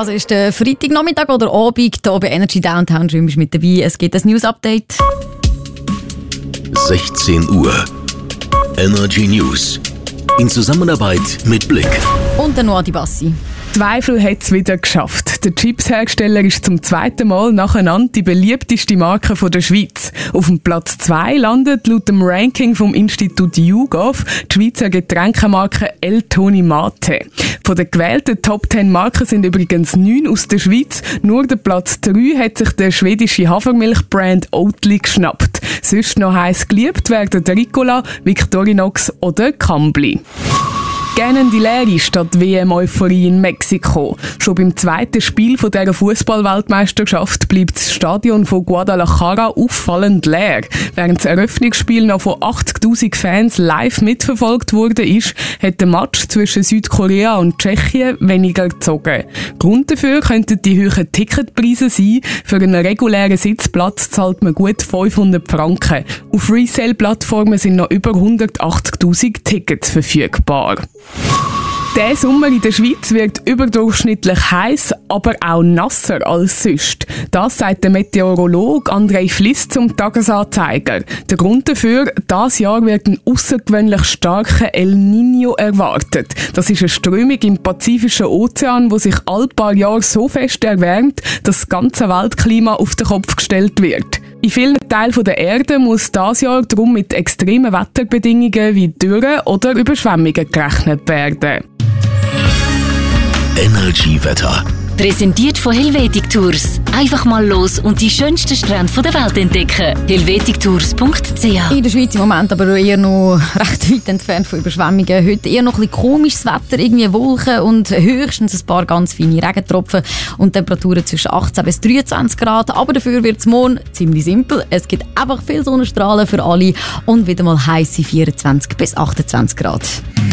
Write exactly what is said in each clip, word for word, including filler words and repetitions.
Das ist der Freitagnachmittag oder Abend hier bei Energy Downtown. Schön, bist mit dabei. Es gibt ein News-Update. sechzehn Uhr. Energy News. In Zusammenarbeit mit Blick. Und der Noah Di Bassi. Zweifel hat es wieder geschafft. Der Chipshersteller ist zum zweiten Mal nacheinander die beliebteste Marke von der Schweiz. Auf dem Platz zwei landet laut dem Ranking vom Institut YouGov die Schweizer Getränkemarke El Toni Mate. Von den gewählten Top zehn Marken sind übrigens neun aus der Schweiz. Nur der Platz drei hat sich der schwedische Hafermilchbrand Oatly geschnappt. Sonst noch heiß geliebt werden der Ricola, Victorinox oder Cambly. Gähnende Leere statt W M-Euphorie in Mexiko. Schon beim zweiten Spiel von dieser Fußball-Weltmeisterschaft bleibt das Stadion von Guadalajara auffallend leer. Während das Eröffnungsspiel noch von achtzigtausend Fans live mitverfolgt wurde, ist, hat der Match zwischen Südkorea und Tschechien weniger gezogen. Grund dafür könnten die hohen Ticketpreise sein. Für einen regulären Sitzplatz zahlt man gut fünfhundert Franken. Auf Resale-Plattformen sind noch über hundertachtzigtausend Tickets verfügbar. Der Sommer in der Schweiz wird überdurchschnittlich heiß, aber auch nasser als sonst. Das sagt der Meteorologe André Fliss zum Tagesanzeiger. Der Grund dafür, dieses Jahr wird ein außergewöhnlich starker El Niño erwartet. Das ist eine Strömung im Pazifischen Ozean, die sich alle paar Jahre so fest erwärmt, dass das ganze Weltklima auf den Kopf gestellt wird. In vielen Teilen der Erde muss dieses Jahr darum mit extremen Wetterbedingungen wie Dürren oder Überschwemmungen gerechnet werden. Energy-Wetter. Präsentiert von Helvetic Tours. Einfach mal los und die schönsten Strände der Welt entdecken. helvetic tours punkt c h. In der Schweiz im Moment aber eher noch recht weit entfernt von Überschwemmungen. Heute eher noch ein bisschen komisches Wetter, irgendwie Wolken und höchstens ein paar ganz feine Regentropfen und Temperaturen zwischen achtzehn bis dreiundzwanzig Grad. Aber dafür wird es morgen ziemlich simpel. Es gibt einfach viel Sonnenstrahlen für alle und wieder mal heisse vierundzwanzig bis achtundzwanzig Grad.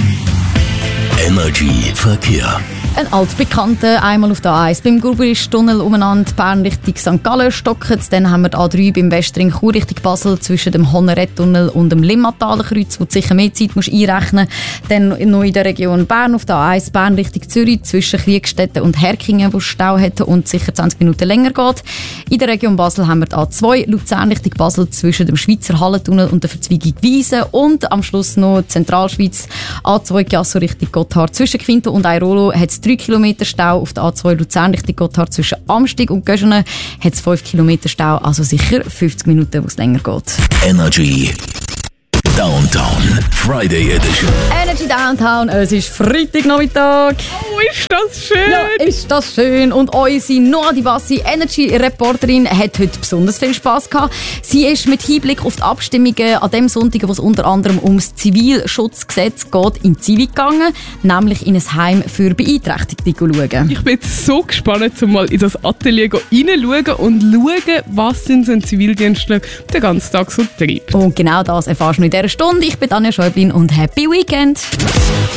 Energy Verkehr. Ein altbekannter, einmal auf der A eins beim Gurbrisch-Tunnel umeinander, Bern Richtung Sankt Gallen stockert. Dann haben wir die A drei beim Westring Chur Richtung Basel zwischen dem Honneret-Tunnel und dem Limmataler Kreuz, wo du sicher mehr Zeit musst einrechnen musst. Dann noch in der Region Bern auf der A eins Bern Richtung Zürich zwischen Kriegstetten und Herkingen, wo es Stau hat und sicher zwanzig Minuten länger geht. In der Region Basel haben wir die A zwei Luzern Richtung Basel zwischen dem Schweizer Hallentunnel und der Verzweigung Wiesen. Und am Schluss noch Zentralschweiz A zwei Chiasso Richtung Gotthard zwischen Quinto und Airolo hat es drei Kilometer Stau. Auf der A zwei Luzern Richtung Gotthard zwischen Amstig und Göschenen hat es fünf Kilometer Stau, also sicher fünfzig Minuten, wo es länger geht. Energy Downtown Friday Edition. Energy Downtown, es ist Freitagnachmittag. Oh, ist das schön! Ja, ist das schön. Und unsere Noah Di Bassi, Energy-Reporterin, hat heute besonders viel Spass gehabt. Sie ist mit Hinblick auf die Abstimmungen an dem Sonntag, wo es unter anderem ums Zivilschutzgesetz geht, in Zivi gegangen, nämlich in ein Heim für Beeinträchtigte zu schauen. Ich bin jetzt so gespannt, um mal in das Atelier hineinschauen und schauen, was sind so ein Zivildienstler den ganzen Tag so treibt. Und genau das erfährst du in dieser Stunde. Ich bin Anja Schäublin und Happy Weekend!